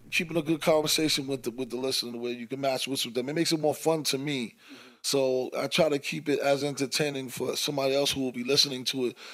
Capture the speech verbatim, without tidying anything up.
keeping a good conversation with the with the listener where you can match wits with them. It makes it more fun to me. So I try to keep it as entertaining for somebody else who will be listening to it